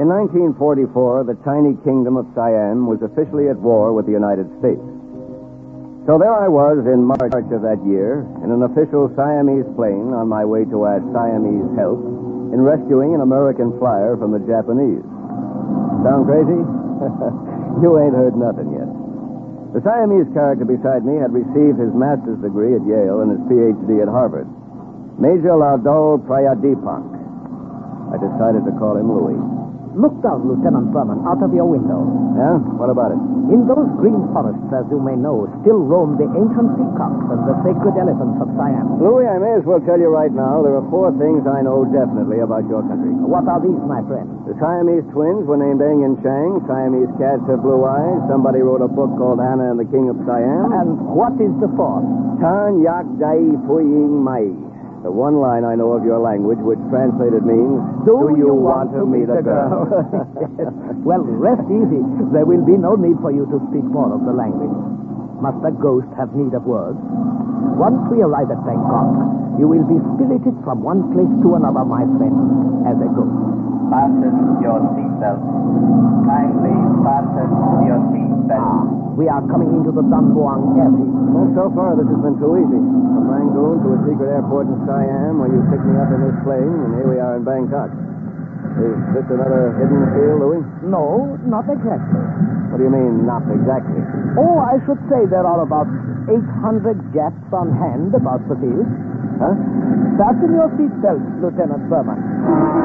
In 1944, the tiny kingdom of Siam was officially at war with the United States. So there I was in March of that year, in an official Siamese plane on my way to ask Siamese help in rescuing an American flyer from the Japanese. Sound crazy? You ain't heard nothing yet. The Siamese character beside me had received his master's degree at Yale and his Ph.D. at Harvard. Major Ladol Prayadipak. I decided to call him Louis. Look down, Lieutenant Berman, out of your window. Yeah? What about it? In those green forests, as you may know, still roam the ancient peacocks and the sacred elephants of Siam. Louis, I may as well tell you right now, there are 4 things I know definitely about your country. What are these, my friend? The Siamese twins were named Eng and Chang. Siamese cats have blue eyes. Somebody wrote a book called Anna and the King of Siam. And what is the 4th? Tan Yak Dai Pui Ying Mai. The one line I know of your language, which translated means, Do you want to meet a girl? Yes. Well, rest easy. There will be no need for you to speak more of the language. Must a ghost have need of words? Once we arrive at Bangkok, you will be spirited from one place to another, my friend, as a ghost. Fasten your seatbelt. Kindly fasten your seatbelt. We are coming into the Don Muang airfield. Well, so far, this has been too easy. From Rangoon to a secret airport in Siam, where you picked me up in this plane, and here we are in Bangkok. Is this another hidden field, Louis? No, not exactly. What do you mean, not exactly? Oh, I should say there are about 800 Japs on hand about the field. Huh? Fasten your seatbelt, Lieutenant Berman.